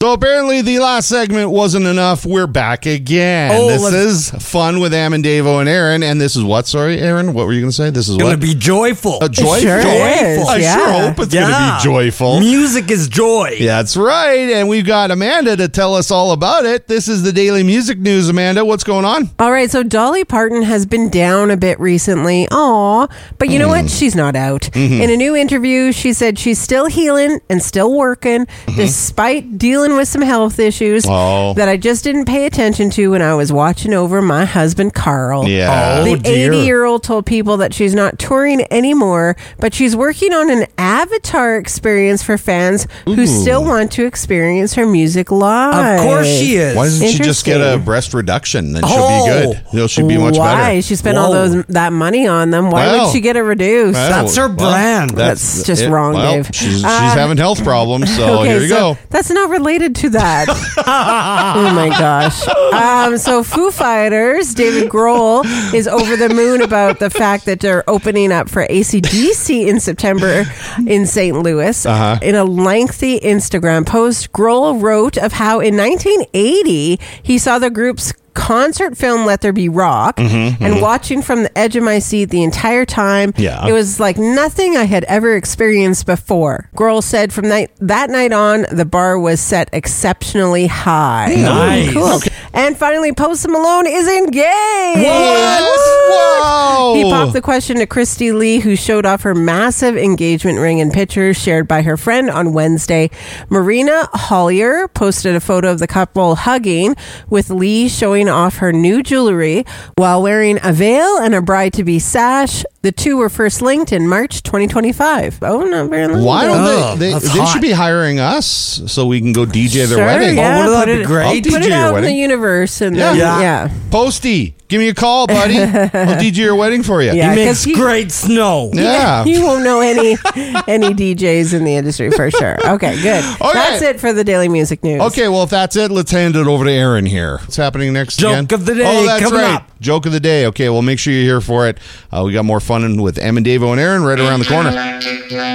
So apparently the last segment wasn't enough. We're back again. This is Fun with Amendevo and Aaron. And this is what? Sorry, Aaron? What were you going to say? This is It's what? going to be joyful. Joyful? Sure is, I yeah. sure hope it's going to be joyful. Music is joy. Yeah, that's right. And we've got Amanda to tell us all about it. This is the Daily Music News. Amanda, what's going on? All right, so Dolly Parton has been down a bit recently. Aw, but you know what? She's not out. In a new interview, she said she's still healing and still working despite dealing with some health issues that I just didn't pay attention to when I was watching over my husband, Carl. Yeah. The dear. 80-year-old told People that she's not touring anymore, but she's working on an avatar experience for fans who still want to experience her music live. Of course she is. Why doesn't she just get a Interesting. breast reduction? Then she'll be good. She'll be much Why? better. She spent all that money on them. Why Well, would she get a reduce? That's her brand. That's just wrong, well, Dave. She's having health problems, so here you go. That's not related to that. Oh my gosh. So Foo Fighters, David Grohl is over the moon about the fact that they're opening up for AC/DC in September in St. Louis. In a lengthy Instagram post, Grohl wrote of how in 1980 he saw the group's concert film Let There Be Rock and watching from the edge of my seat the entire time. Yeah. It was like nothing I had ever experienced before. Grohl said from that night on, the bar was set exceptionally high. Nice. Cool. And finally, Post Malone is engaged. What? Whoa! He popped the question to Christy Lee, who showed off her massive engagement ring in pictures shared by her friend on Wednesday. Marina Hollier posted a photo of the couple hugging, with Lee showing off her new jewelry while wearing a veil and a bride-to-be sash. The two were first linked in March 2025. Oh, not very long. Why ago. don't they that's they hot. should be hiring us so we can go DJ their Sure, wedding. yeah. wouldn't that Put be it- great? I'll Put DJ it your out in wedding. the universe. And Yeah. then, Yeah. yeah. Posty, give me a call, buddy. I'll DJ your wedding for you. Yeah. He 'cause makes great snow. Yeah. You won't know any DJs in the industry for sure. Okay, good. Okay. That's it for the Daily Music News. Okay, well, if that's it, let's hand it over to Aaron here. What's happening next Joke again? of the day Oh, that's coming right. up. Joke of the day. Okay, well, make sure you're here for it. We got more fun with Amendevo and Aaron right around the corner.